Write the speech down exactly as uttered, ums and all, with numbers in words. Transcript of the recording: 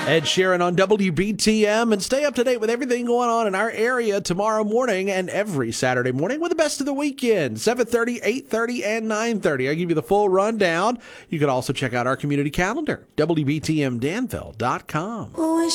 Ed Sheeran on W B T M, and stay up to date with everything going on in our area tomorrow morning and every Saturday morning with the best of the weekend, seven thirty, eight thirty, and nine thirty. I give you the full rundown. You can also check out our community calendar, W B T M Danville dot com.